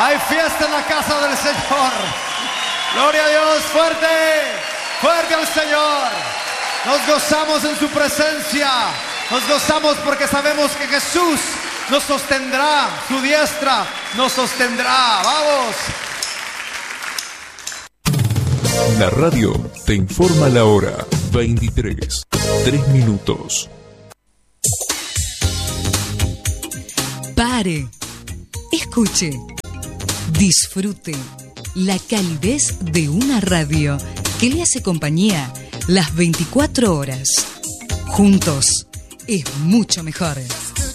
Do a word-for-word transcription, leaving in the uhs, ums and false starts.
Hay fiesta en la casa del Señor. Gloria a Dios, fuerte, fuerte al Señor. Nos gozamos en su presencia. Nos gozamos porque sabemos que Jesús nos sostendrá. Su diestra nos sostendrá. ¡Vamos! La radio te informa la hora. veintitrés, tres minutos. Pare, escuche, disfrute la calidez de una radio que le hace compañía las veinticuatro horas. Juntos es mucho mejor.